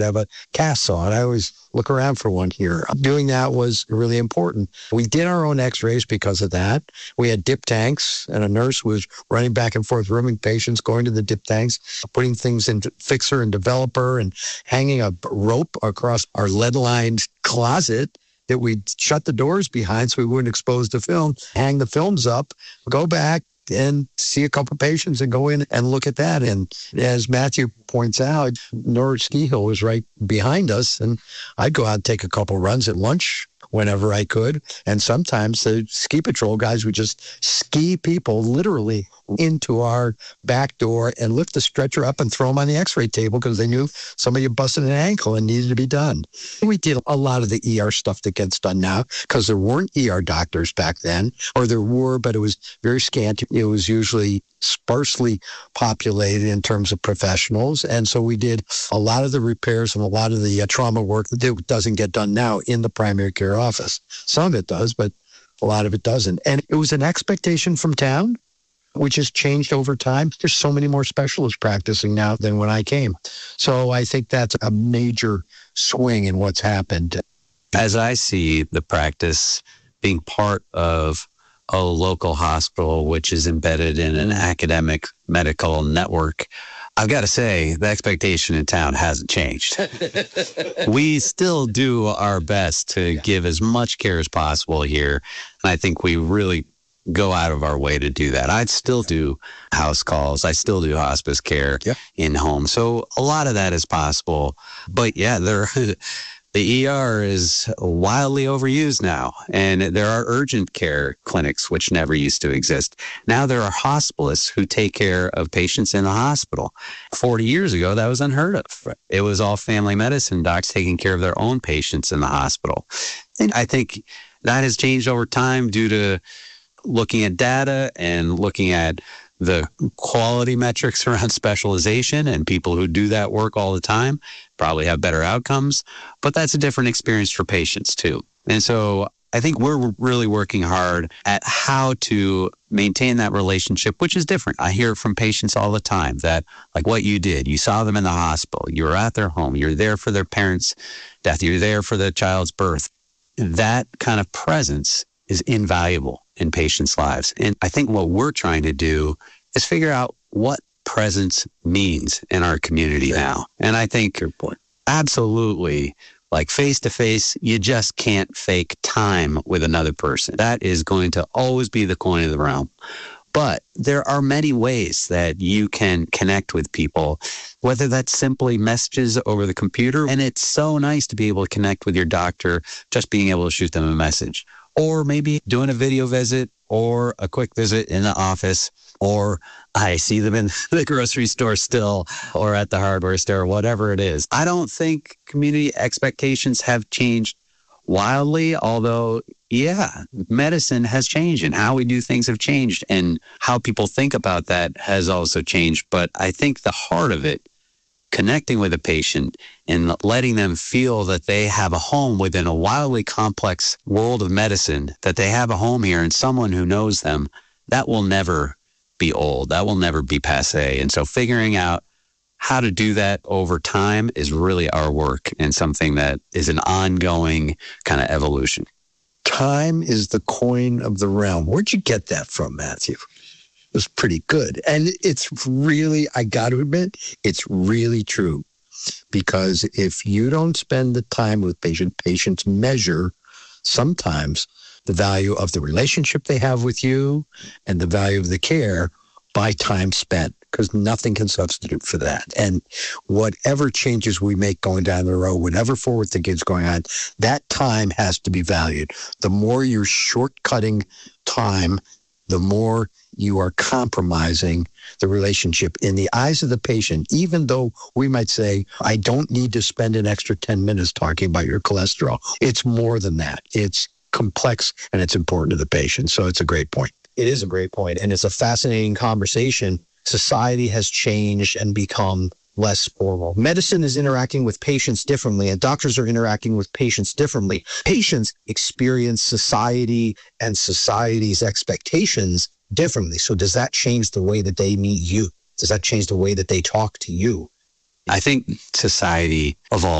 I have a cast saw, and I always look around for one here. Doing that was really important. We did our own x-rays because of that. We had dip tanks, and a nurse was running back and forth, rooming patients, going to the dip tanks, putting things into Fixer and Developer, and hanging a rope across our lead-lined closet that we'd shut the doors behind so we wouldn't expose the film, hang the films up, go back, and see a couple of patients and go in and look at that. And as Matthew points out, Norwich Ski Hill was right behind us, and I'd go out and take a couple runs at lunch whenever I could. And sometimes the ski patrol guys would just ski people literally into our back door and lift the stretcher up and throw them on the x-ray table because they knew somebody had busted an ankle and needed to be done. We did a lot of the ER stuff that gets done now because there weren't ER doctors back then, or there were, but it was very scant. It was usually sparsely populated in terms of professionals. And so we did a lot of the repairs and a lot of the trauma work that doesn't get done now in the primary care office. Some of it does, but a lot of it doesn't. And it was an expectation from town, which has changed over time. There's so many more specialists practicing now than when I came. So I think that's a major swing in what's happened. As I see the practice being part of a local hospital, which is embedded in an academic medical network, I've got to say the expectation in town hasn't changed. We still do our best to give as much care as possible here. And I think we really go out of our way to do that. I'd still do house calls. I still do hospice care in home. So a lot of that is possible. But yeah, the ER is wildly overused now. And there are urgent care clinics, which never used to exist. Now there are hospitalists who take care of patients in the hospital. 40 years ago, that was unheard of. It was all family medicine docs taking care of their own patients in the hospital. And I think that has changed over time due to looking at data and looking at the quality metrics around specialization, and people who do that work all the time probably have better outcomes, but that's a different experience for patients too. And so I think we're really working hard at how to maintain that relationship, which is different. I hear from patients all the time that, like what you did, you saw them in the hospital, you were at their home, you're there for their parents' death, you're there for the child's birth. That kind of presence is invaluable in patients' lives. And I think what we're trying to do is figure out what presence means in our community now. And I think absolutely, like face-to-face, you just can't fake time with another person. That is going to always be the coin of the realm. But there are many ways that you can connect with people, whether that's simply messages over the computer. And it's so nice to be able to connect with your doctor, just being able to shoot them a message. Or maybe doing a video visit or a quick visit in the office, or I see them in the grocery store still, or at the hardware store, whatever it is. I don't think community expectations have changed wildly, although, yeah, medicine has changed and how we do things have changed and how people think about that has also changed. But I think the heart of it, connecting with a patient and letting them feel that they have a home within a wildly complex world of medicine, that they have a home here and someone who knows them, that will never be old. That will never be passé. And so figuring out how to do that over time is really our work and something that is an ongoing kind of evolution. Time is the coin of the realm. Where'd you get that from, Matthew? It was pretty good. And it's really, I got to admit, it's really true. Because if you don't spend the time with patients measure sometimes the value of the relationship they have with you and the value of the care by time spent, because nothing can substitute for that. And whatever changes we make going down the road, whatever forward thinking's going on, that time has to be valued. The more you're shortcutting time, the more you are compromising the relationship in the eyes of the patient, even though we might say, I don't need to spend an extra 10 minutes talking about your cholesterol. It's more than that. It's complex and it's important to the patient. So it's a great point. It is a great point, and it's a fascinating conversation. Society has changed and become less formal. Medicine is interacting with patients differently, and doctors are interacting with patients differently. Patients experience society and society's expectations differently. So does that change the way that they meet you? Does that change the way that they talk to you? I think society evolved